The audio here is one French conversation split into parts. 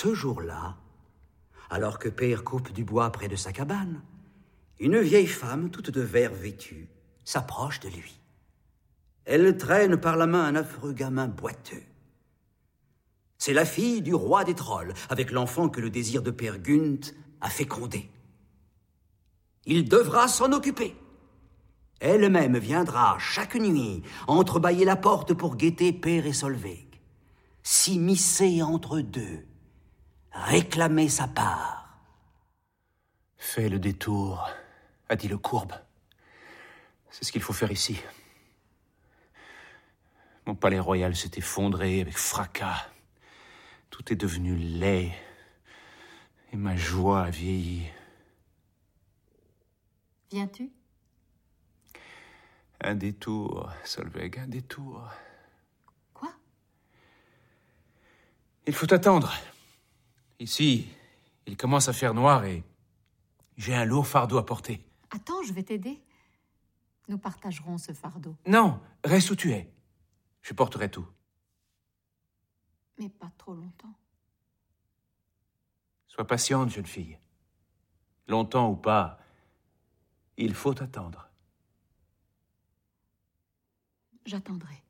Ce jour-là, alors que Père coupe du bois près de sa cabane, une vieille femme, toute de vert vêtue, s'approche de lui. Elle traîne par la main un affreux gamin boiteux. C'est la fille du roi des trolls, avec l'enfant que le désir de Père Gunt a fécondé. Il devra s'en occuper. Elle-même viendra chaque nuit entrebâiller la porte pour guetter Père et Solveig, s'immiscer entre deux, réclamer sa part. Fais le détour, a dit le courbe. C'est ce qu'il faut faire ici. Mon palais royal s'est effondré avec fracas. Tout est devenu laid. Et ma joie a vieilli. Viens-tu? Un détour, Solveig, un détour. Quoi? Il faut attendre. Ici, il commence à faire noir et j'ai un lourd fardeau à porter. Attends, je vais t'aider. Nous partagerons ce fardeau. Non, reste où tu es. Je porterai tout. Mais pas trop longtemps. Sois patiente, jeune fille. Longtemps ou pas, il faut attendre. J'attendrai.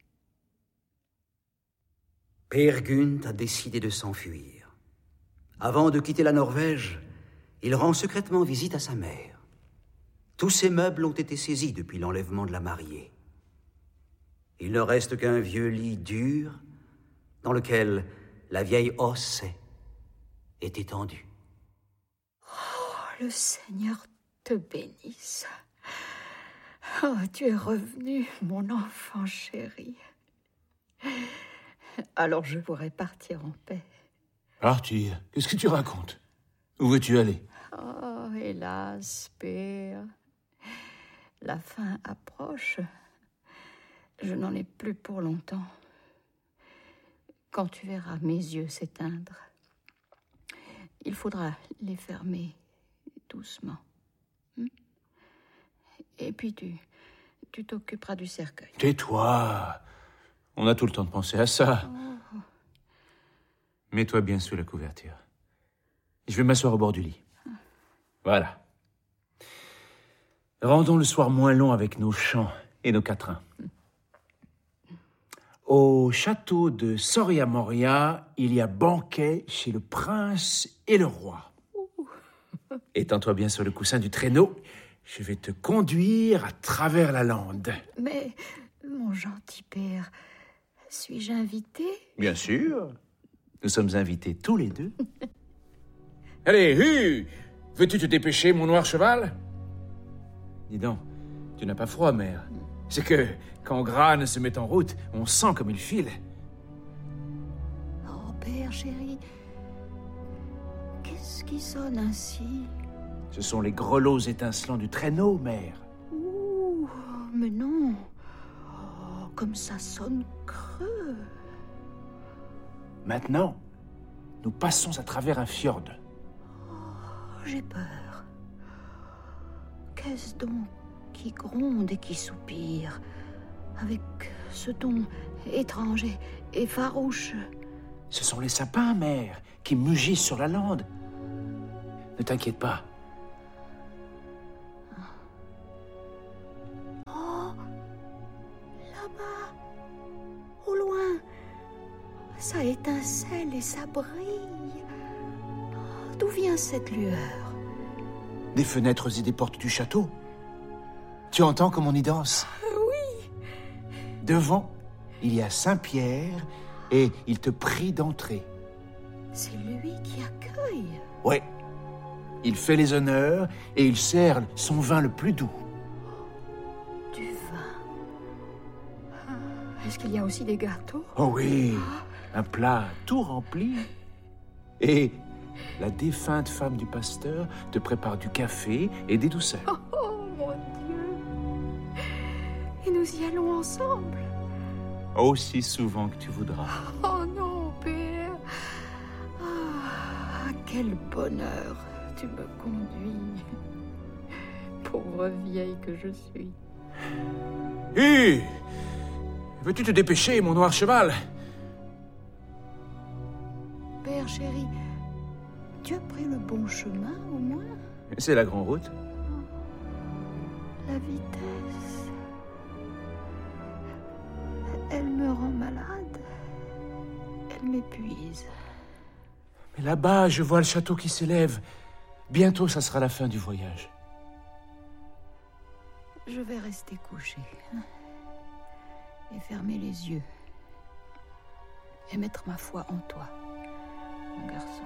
Père Gunt a décidé de s'enfuir. Avant de quitter la Norvège, il rend secrètement visite à sa mère. Tous ses meubles ont été saisis depuis l'enlèvement de la mariée. Il ne reste qu'un vieux lit dur dans lequel la vieille Ossé est étendue. Oh, le Seigneur te bénisse. Oh, tu es revenu, mon enfant chéri. Alors je pourrai partir en paix. Partir? Qu'est-ce que tu racontes? Où veux-tu aller? Oh, hélas, Père. La fin approche. Je n'en ai plus pour longtemps. Quand tu verras mes yeux s'éteindre, il faudra les fermer doucement. Et puis tu t'occuperas du cercueil. Tais-toi. On a tout le temps de penser à ça. Oh. Mets-toi bien sous la couverture. Je vais m'asseoir au bord du lit. Voilà. Rendons le soir moins long avec nos chants et nos quatrains. Au château de Soria Moria, il y a banquet chez le prince et le roi. Étends-toi bien sur le coussin du traîneau. Je vais te conduire à travers la lande. Mais, mon gentil père, suis-je invité? Bien sûr. Nous sommes invités tous les deux. Allez, hu! Veux-tu te dépêcher, mon noir cheval? Dis donc, tu n'as pas froid, mère. C'est que, quand Gran se met en route, on sent comme il file. Oh, père chéri, qu'est-ce qui sonne ainsi? Ce sont les grelots étincelants du traîneau, mère. Ouh, mais non. Oh, comme ça sonne creux. Maintenant, nous passons à travers un fjord. Oh, j'ai peur. Qu'est-ce donc qui gronde et qui soupire, avec ce ton étrange et farouche? Ce sont les sapins, mère, qui mugissent sur la lande. Ne t'inquiète pas. Oh, là-bas, au loin, ça étincelle et ça brille. Oh, d'où vient cette lueur? Des fenêtres et des portes du château. Tu entends comme on y danse? Oui. Devant, il y a Saint-Pierre et il te prie d'entrer. C'est lui qui accueille. Oui. Il fait les honneurs et il sert son vin le plus doux. Du vin. Est-ce qu'il y a aussi des gâteaux? Oh oui, un plat tout rempli. Et la défunte femme du pasteur te prépare du café et des douceurs. Oh mon Dieu. Et nous y allons ensemble. Aussi souvent que tu voudras. Oh non, père. Ah, quel bonheur tu me conduis. Pauvre vieille que je suis. Hé! Veux-tu te dépêcher, mon noir cheval? Père chéri, Tu as pris le bon chemin, au moins? C'est la grande route. La vitesse... Elle me rend malade. Elle m'épuise. Mais là-bas, je vois le château qui s'élève. Bientôt, ça sera la fin du voyage. Je vais rester couchée. Et fermer les yeux. Et mettre ma foi en toi, mon garçon.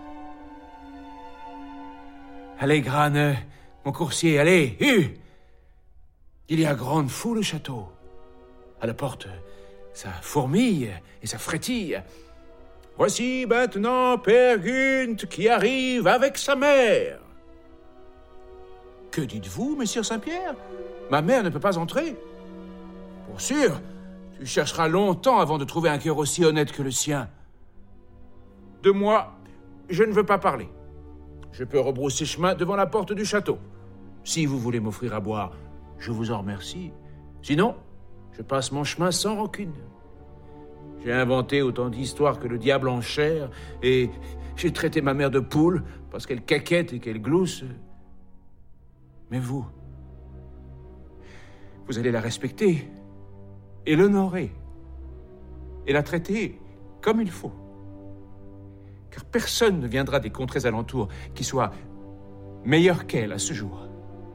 Allez, Grane, mon coursier, allez, Il y a grande foule au château. À la porte, ça fourmille et ça frétille. Voici maintenant Père Gunthe qui arrive avec sa mère. Que dites-vous, Messire Saint-Pierre? Ma mère ne peut pas entrer. Pour sûr, tu chercheras longtemps avant de trouver un cœur aussi honnête que le sien. De moi, je ne veux pas parler. Je peux rebrousser chemin devant la porte du château. Si vous voulez m'offrir à boire, je vous en remercie. Sinon, je passe mon chemin sans rancune. J'ai inventé autant d'histoires que le diable en chair, et j'ai traité ma mère de poule parce qu'elle caquette et qu'elle glousse. Mais vous allez la respecter et l'honorer et la traiter comme il faut. Car personne ne viendra des contrées alentours qui soit meilleur qu'elle à ce jour.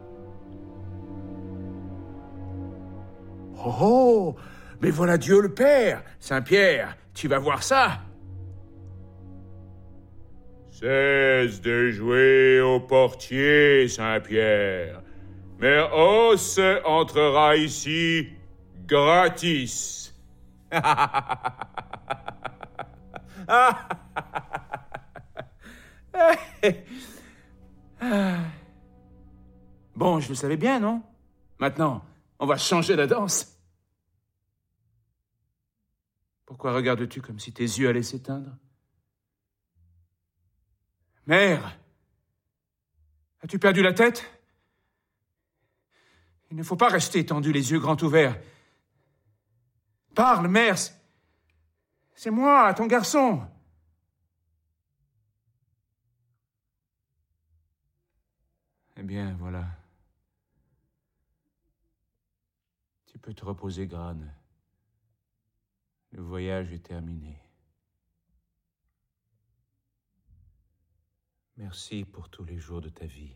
Oh, mais voilà Dieu le Père, Saint-Pierre, tu vas voir ça. Cesse de jouer au portier, Saint-Pierre. Mère Os entrera ici gratis. Bon, je le savais bien, non? Maintenant, on va changer la danse. Pourquoi regardes-tu comme si tes yeux allaient s'éteindre? Mère, as-tu perdu la tête? Il ne faut pas rester étendu, les yeux grands ouverts. Parle, mère. C'est moi, ton garçon. Eh bien, voilà. Tu peux te reposer, Grane. Le voyage est terminé. Merci pour tous les jours de ta vie.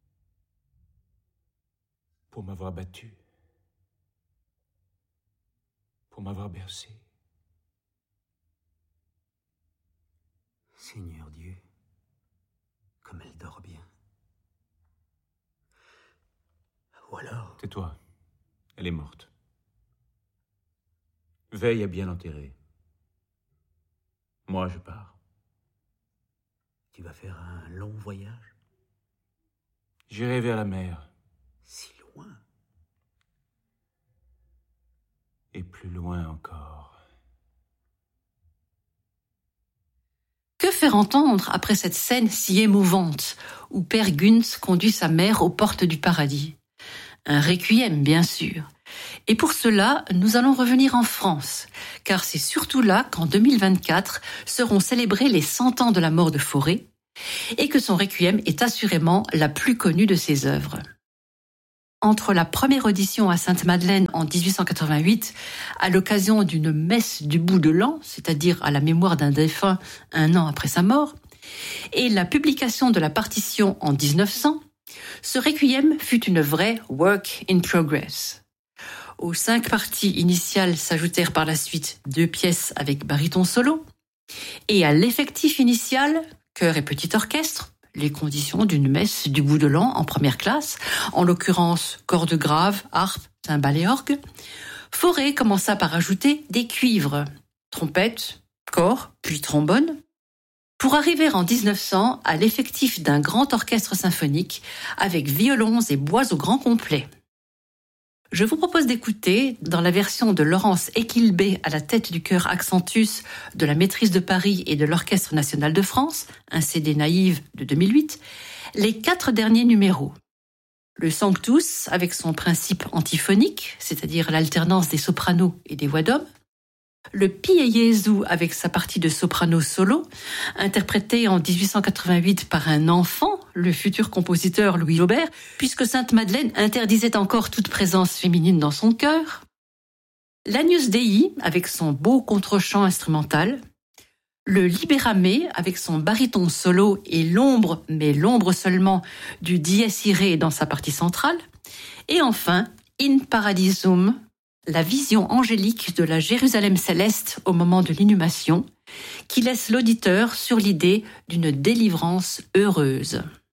Pour m'avoir battu. Pour m'avoir bercé. Seigneur Dieu, comme elle dort bien. Ou alors... Tais-toi, elle est morte. Veille à bien l'enterrer. Moi, je pars. Tu vas faire un long voyage? J'irai vers la mer. Si loin? Et plus loin encore. Que faire entendre après cette scène si émouvante où Père Gunthe conduit sa mère aux portes du paradis? Un requiem, bien sûr. Et pour cela, nous allons revenir en France, car c'est surtout là qu'en 2024 seront célébrés les 100 ans de la mort de Fauré, et que son requiem est assurément la plus connue de ses œuvres. Entre la première audition à Sainte-Madeleine en 1888, à l'occasion d'une messe du bout de l'an, c'est-à-dire à la mémoire d'un défunt 1 an après sa mort, et la publication de la partition en 1900, ce requiem fut une vraie work in progress. Aux 5 parties initiales s'ajoutèrent par la suite 2 pièces avec baryton solo, et à l'effectif initial, chœur et petit orchestre, les conditions d'une messe du bout de l'an en première classe, en l'occurrence cordes graves, harpe, cymbales et orgue, Fauré commença par ajouter des cuivres, trompette, cor, puis trombone, pour arriver en 1900 à l'effectif d'un grand orchestre symphonique avec violons et bois au grand complet. Je vous propose d'écouter, dans la version de Laurence Equilbé à la tête du chœur Accentus de la Maîtrise de Paris et de l'Orchestre national de France, un CD naïve de 2008, les 4 derniers numéros. Le Sanctus, avec son principe antiphonique, c'est-à-dire l'alternance des sopranos et des voix d'hommes. le Pie Jesu avec sa partie de soprano solo, interprétée en 1888 par un enfant, le futur compositeur Louis Aubert, puisque Sainte-Madeleine interdisait encore toute présence féminine dans son chœur. L'Agnus Dei avec son beau contre-chant instrumental, le Libérame avec son baryton solo et l'ombre, mais l'ombre seulement, du Dies Irae dans sa partie centrale, et enfin In Paradisum, la vision angélique de la Jérusalem céleste au moment de l'inhumation, qui laisse l'auditeur sur l'idée d'une délivrance heureuse.